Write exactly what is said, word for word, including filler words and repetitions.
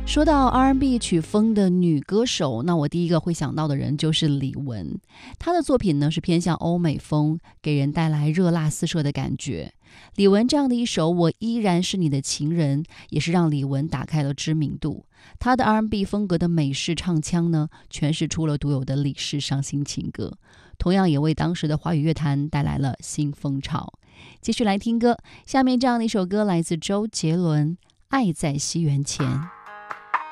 说到 R and B 曲风的女歌手，那我第一个会想到的人就是李玟。她的作品呢是偏向欧美风，给人带来热辣四射的感觉。李玟这样的一首《我依然是你的情人》，也是让李玟打开了知名度。她的 R and B 风格的美式唱腔呢，诠释出了独有的李氏伤心情歌，同样也为当时的华语乐坛带来了新风潮。继续来听歌，下面这样的一首歌来自周杰伦，《爱在西元前》。